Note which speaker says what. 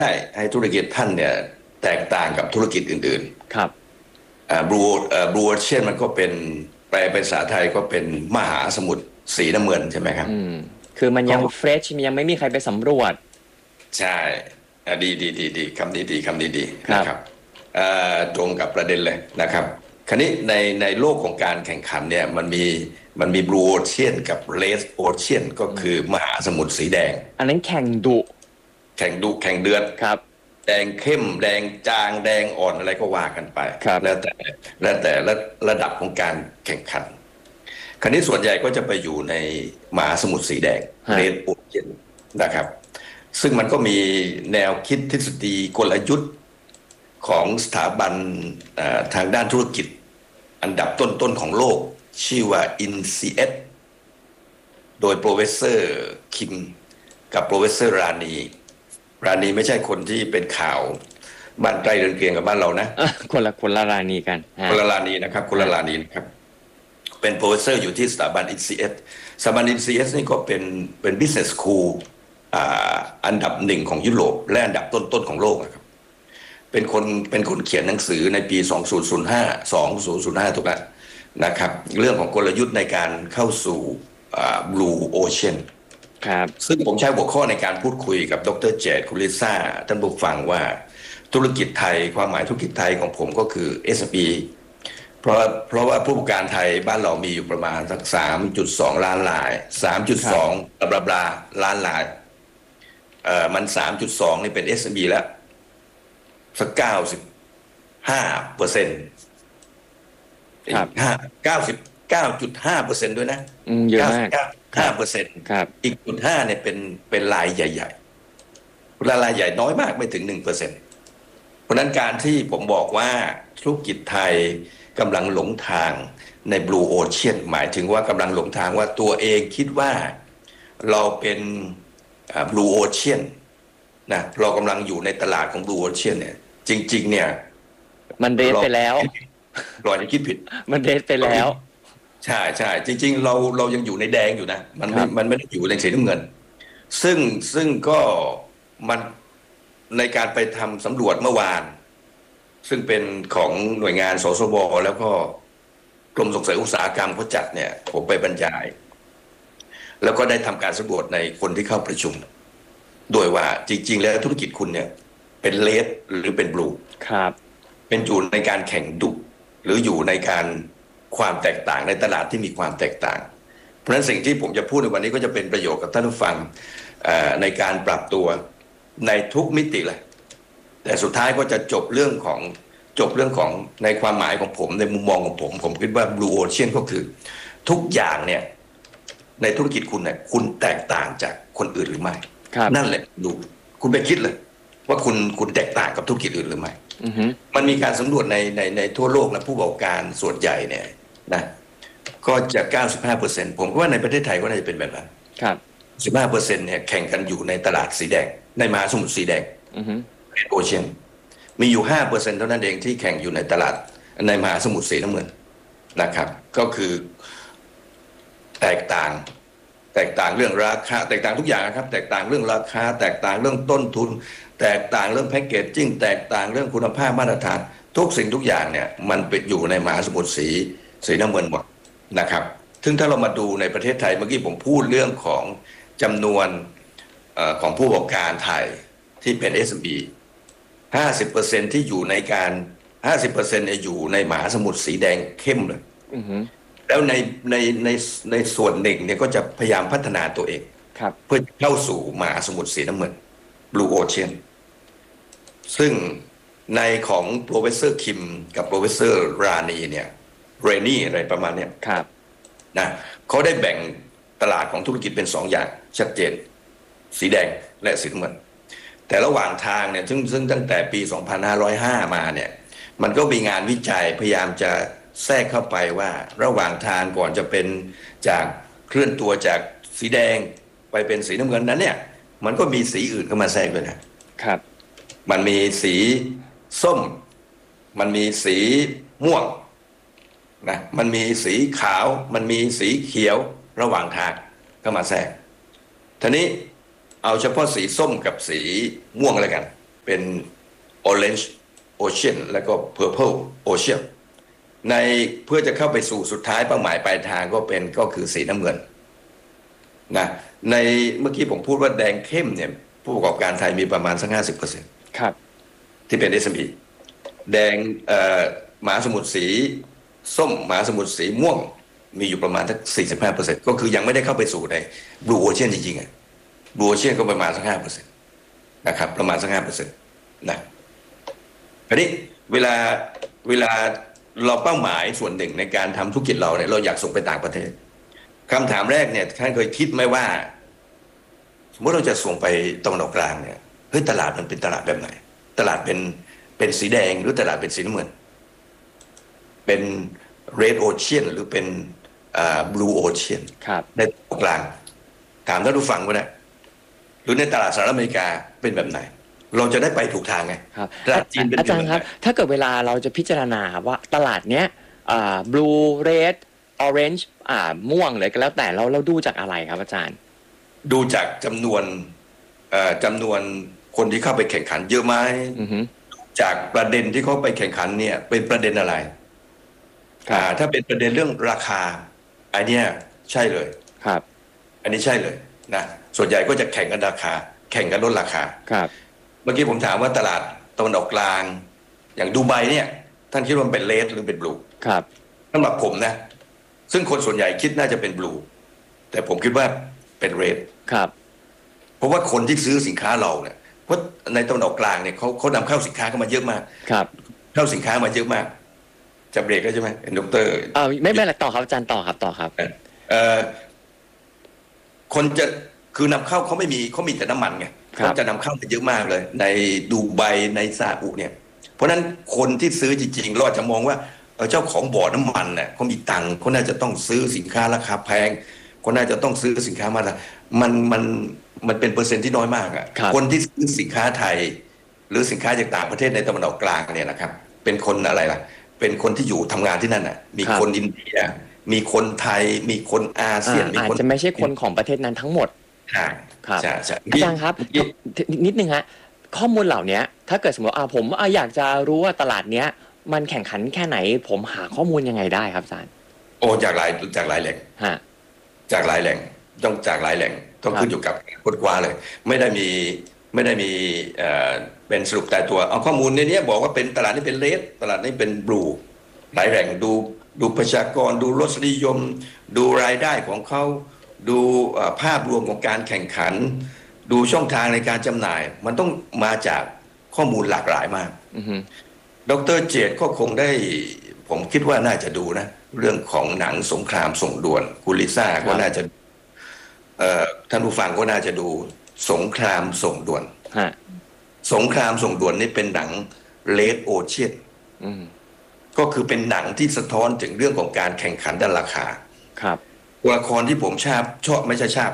Speaker 1: ใช่ให้ธุรกิจท่านเนี่ยแตกต่างกับธุรกิจอื่น
Speaker 2: ครับ
Speaker 1: ๆบลูโอเชียนมันก็เป็นแปลเป็นภาษาไทยก็เป็นมหาสมุทรสีน้ำเงินใช่ไหมครับ
Speaker 2: อืมคือมัน
Speaker 1: ก็
Speaker 2: ยังเฟรชยังไม่มีใครไปสำรวจ
Speaker 1: ใช่ดีคำนี้ดีคำนี้ดี
Speaker 2: ครับ
Speaker 1: นะครับตรงกับประเด็นเลยนะครับคราวนี้ในโลกของการแข่งขันเนี่ยมันมีบลูโอเชียนกับเรดโอเชียนก็
Speaker 2: อืม
Speaker 1: คือมหาสมุทรสีแดง
Speaker 2: อันนั้นแข่งดุ
Speaker 1: แข่งดุแข่งเดือด
Speaker 2: ครับ
Speaker 1: แดงเข้มแดงจางแดงอ่อนอะไรก็ว่ากันไป
Speaker 2: ครับ
Speaker 1: แล้วแต่ระดับของการแข่งขันคราวนี้ส่วนใหญ่ก็จะไปอยู่ในมหาสมุทรสีแดง
Speaker 2: ฮะ
Speaker 1: เรดโอเชียนนะครับซึ่งมันก็มีแนวคิดทฤษฎีกลยุทธ์ของสถาบันทางด้านธุรกิจอันดับต้นๆของโลกชื่อว่า INCS โดยโปรเฟสเซอร์คิมกับโปรเฟสเซอร์รานีไม่ใช่คนที่เป็นข่าวบ้านใกล้เรือนเคียงกับบ้านเรานะ
Speaker 2: คนละราณีกันฮะ
Speaker 1: คนละรานีนะครับคน
Speaker 2: ฮะ
Speaker 1: ละรานีนะครับเป็นโปรเฟสเซอร์อยู่ที่สถาบัน INCS สถาบัน INCS นี่ก็เป็น business school อ่อันดับหนึ่งของยุโรปและอันดับต้นๆของโลกนะครับเป็นคนเขียนหนังสือในปี2005ถูกไหมนะครับเรื่องของกลยุทธ์ในการเข้าสู่Blue Ocean
Speaker 2: ครับ
Speaker 1: ซึ่งผมใช้หัวข้อในการพูดคุยกับดรเจตคุณลิซ่าท่านผู้ฟังว่าธุรกิจไทยความหมายธุรกิจไทยของผมก็คือ SME เพราะว่าผู้ประกอบการไทยบ้านเรามีอยู่ประมาณสัก3.2ล้านราย
Speaker 2: ครับ
Speaker 1: 3.2บลาล้านรายมัน3.2นี่เป็น SME แล้วสัก95%
Speaker 2: ครับ
Speaker 1: 99.5%ด้วยนะ
Speaker 2: เยอะมากครับ
Speaker 1: 99.5%
Speaker 2: ครับ
Speaker 1: อีก0.5เนี่ยเป็นรายใหญ่ๆรายใหญ่น้อยมากไม่ถึง1%เพราะนั้นการที่ผมบอกว่าธุรกิจไทยกำลังหลงทางใน Blue Ocean หมายถึงว่ากำลังหลงทางว่าตัวเองคิดว่าเราเป็นBlue Ocean นะเรากำลังอยู่ในตลาดของ Blue Ocean เนี่ยจริงๆเนี่ย
Speaker 2: มันเรส
Speaker 1: เรา
Speaker 2: ไปแล้ว
Speaker 1: เราจะคิดผิด
Speaker 2: มันเรสไปแล้ว
Speaker 1: ใช่จริงๆเรายังอยู่ในแดงอยู่นะมันไม่ได้อยู่ในสีน้ำเงินซึ่งก็มันในการไปทำสำรวจเมื่อวานซึ่งเป็นของหน่วยงานสสบแล้วก็กรมส่งเสริมอุตสาหกรรมเขาจัดเนี่ยผมไปบรรยายแล้วก็ได้ทำการสำรวจในคนที่เข้าประชุมโดยว่าจริงๆแล้วธุรกิจคุณเนี่ยเป็นเลดหรือเป็นบลู
Speaker 2: ครับ
Speaker 1: เป็นอยู่ในการแข่งดุหรืออยู่ในการความแตกต่างในตลาดที่มีความแตกต่างเพราะฉะนั้นสิ่งที่ผมจะพูดในวันนี้ก็จะเป็นประโยชน์กับท่านผู้ฟังในการปรับตัวในทุกมิติเลยแต่สุดท้ายก็จะจบเรื่องของในความหมายของผมในมุมมองของผมคิดว่า Blue Ocean ก็คือทุกอย่างเนี่ยในธุรกิจคุณเนี่ยคุณแตกต่างจากคนอื่นหรือไม่
Speaker 2: ครับ
Speaker 1: นั่นแหละดูคุณไปคิดเลยว่าคุณแตกต่างกับธุรกิจอื่นหรือไม่
Speaker 2: อือฮึ
Speaker 1: มันมีการสำรวจในทั่วโลกและผู้ประกอบการส่วนใหญ่เนี่ยนะก็จะ 95%ผมว่าในประเทศไทยก็น่าจะเป็นแบบนั้น
Speaker 2: ครับ
Speaker 1: 15%เนี่ยแข่งกันอยู่ในตลาดสีแดงในมหาสมุทรสีแดง
Speaker 2: อือฮึ
Speaker 1: โอเชียนมีอยู่5%เท่านั้นเองที่แข่งอยู่ในตลาดในมหาสมุทรสีน้ำเงินนะครับก็คือแตกต่างแตกต่างเรื่องราคาแตกต่างทุกอย่างครับแตกต่างเรื่องราคาแตกต่างเรื่องต้นทุนแตกต่างเรื่องแพ็กเกจจิ้งแตกต่างเรื่องคุณภาพมาตรฐานทุกสิ่งทุกอย่างเนี่ยมันเป็นอยู่ในมหาสมุทรสีน้ำเงินหมดนะครับซึ่งถ้าเรามาดูในประเทศไทยเมื่อกี้ผมพูดเรื่องของจำนวนของผู้ประกอบการไทยที่เป็น SME 50%ที่อยู่ในการ50%เนี่ยอยู่ในมหาสมุทรสีแดงเข้มเลย
Speaker 2: อือฮึ
Speaker 1: แล้วในส่วนหนึ่งเนี่ยก็จะพยายามพัฒนาตัวเอง
Speaker 2: ครับ
Speaker 1: เพื่อเข้าสู่มหาสมุทรสีน้ำเงิน Blue Ocean ซึ่งในของโปรเฟสเซอร์คิมกับโปรเฟสเซอร์รานีเนี่ยเรนี่อะไรประมาณเนี้ย
Speaker 2: ครับ
Speaker 1: นะเขาได้แบ่งตลาดของธุรกิจเป็น2 อย่างชัดเจนสีแดงและสีน้ำเงินแต่ระหว่างทางเนี่ยซึ่งตั้งแต่ปี2505มาเนี่ยมันก็มีงานวิจัยพยายามจะแทรกเข้าไปว่าระหว่างทางก่อนจะเป็นจากเคลื่อนตัวจากสีแดงไปเป็นสีน้ำเงินนั้นเนี่ยมันก็มีสีอื่นเข้ามาแทรกด้วยนะครับมันมีสีส้มมันมีสีม่วงนะมันมีสีขาวมันมีสีเขียวระหว่างทางเข้ามาแทรกทีนี้เอาเฉพาะสีส้มกับสีม่วงแล้วกันเป็น Orange Ocean แล้วก็ Purple Ocean ในเพื่อจะเข้าไปสู่สุดท้ายเป้าหมายปลายทางก็คือสีน้ำเงินนะในเมื่อกี้ผมพูดว่าแดงเข้มเนี่ยผู้ประกอบการไทยมีประมาณสัก50%
Speaker 2: ครับ
Speaker 1: ที่เป็น S&P แดงมหาสมุทรสีส้มมหาสมุทรสีม่วงมีอยู่ประมาณสัก45%ก็คือยังไม่ได้เข้าไปสู่ใน Blue Ocean จริงๆอ่ะ Blue Ocean ก็ประมาณสัก5%นะครับประมาณสัก5%นะอันนี้เวลาเราเป้าหมายส่วนหนึ่งในการทำธุรกิจเราเนี่ยเราอยากส่งไปต่างประเทศคำถามแรกเนี่ยท่านเคยคิดไหมว่าสมมติเราจะส่งไปตะวันออกกลางเนี่ยเฮ้ยตลาดมันเป็นตลาดแบบไหนตลาดเป็นสีแดงหรือตลาดเป็นสีน้ำเงินเป็น Red Ocean หรือเป็นBlue Ocean
Speaker 2: ครับ
Speaker 1: ในตะวันออกกลางถามท่านผู้ฟังก็ได้หรือในตลาดสหรัฐอเมริกาเป็นแบบไหนเราจะได้ไปถูกทางไง
Speaker 2: ครับ
Speaker 1: ตลาดจีนเป็น
Speaker 2: อาจารย์ครับถ้าเกิดเวลาเราจะพิจารณาครับว่าตลาดเนี้ยblue red orange ม่วงเลยก็แล้วแต่เราดูจากอะไรครับอาจารย์
Speaker 1: ดูจากจำนวนคนที่เข้าไปแข่งขันเยอะไหมจากประเด็นที่เขาไปแข่งขันเนี่ยเป็นประเด็นอะไรถ้าเป็นประเด็นเรื่องราคาอันเนี้ยใช่เลย
Speaker 2: ครับ
Speaker 1: อันนี้ใช่เลยนะส่วนใหญ่ก็จะแข่งกันราคาแข่งกันลดราคา
Speaker 2: ครับ
Speaker 1: เมื่อกี้ผมถามว่าตลาดตะวันออกกลางอย่างดูไบเนี่ยท่านคิดว่ามันเป็นเรดหรือเป็นบลู
Speaker 2: ครับ
Speaker 1: สำหรับผมนะซึ่งคนส่วนใหญ่คิดน่าจะเป็นบลูแต่ผมคิดว่าเป็นเรด
Speaker 2: ครับ
Speaker 1: เพราะว่าคนที่ซื้อสินค้าเราเนี่ยเพราะในตะวันออกกลางเนี่ยเขานำเข้าสินค้าเข้ามาเยอะมาก
Speaker 2: ครับ
Speaker 1: เข้าสินค้ามาเยอะมากจะเบรกแล้วใช่ไหมดร.
Speaker 2: ไม่เป็นไรต่อครับอาจารย์ต่อครับ
Speaker 1: คนจะคือนำเข้าเขามีแต่น้ำมันไงเขาจะนำเข้ามาเยอะมากเลยในดูไบในซาอุเนี่ยเพราะนั้นคนที่ซื้อจริงๆเราอาจจะมองว่าเจ้าของบ่อน้ำมันเนี่ยเขามีตังค์เขาน่าจะต้องซื้อสินค้าราคาแพงเขาน่าจะต้องซื้อสินค้ามามันเป็นเปอร์เซ็นต์ที่น้อยมากอ่ะคนที่ซื้อสินค้าไทยหรือสินค้าจากต่างประเทศในตะวันออกกลางเนี่ยนะครับเป็นคนอะไรล่ะเป็นคนที่อยู่ทำงานที่นั่นอ่ะมีคนอินเดียมีคนไทยมีคนอาเซียน
Speaker 2: อาจจะไม่ใช่คนของประเทศนั้นทั้งหมด
Speaker 1: ครับ
Speaker 2: อาจารย์ครับนิดนึงฮะข้อมูลเหล่านี้ถ้าเกิดสมมติผมอยากจะรู้ว่าตลาดเนี้ยมันแข่งขันแค่ไหนผมหาข้อมูลยังไงได้ครับอาจารย์
Speaker 1: โอ้จากหลายแหล่งจากหลายแหล่งต้องขึ้นอยู่กับค้นคว้าเลยไม่ได้มีเป็นสรุปแต่ตัวเอาข้อมูลในนี้บอกว่าเป็นตลาดนี้เป็นเรดตลาดนี้เป็นบลูหลายแหล่งดูประชากรดูรสนิยมดูรายได้ของเขาดูภาพรวมของการแข่งขันดูช่องทางในการจำหน่ายมันต้องมาจากข้อมูลหลากหลายมากดร.เจตก็คงได้ผมคิดว่าน่าจะดูนะเรื่องของหนังสงครามส่งด่วนคุณลิซ่าก็น่าจะท่านผู้ฟังก็น่าจะดูสงครามส่งด่วนสงครามส่งด่วนนี่เป็นหนังเลดโอเชียนก็คือเป็นหนังที่สะท้อนถึงเรื่องของการแข่งขันด้านราคาตัวละครที่ผมชอบไม่ใช่ชอบ